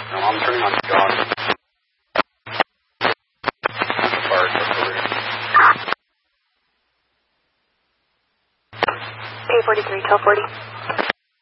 No, I'm turning on the dog. A43, 1240.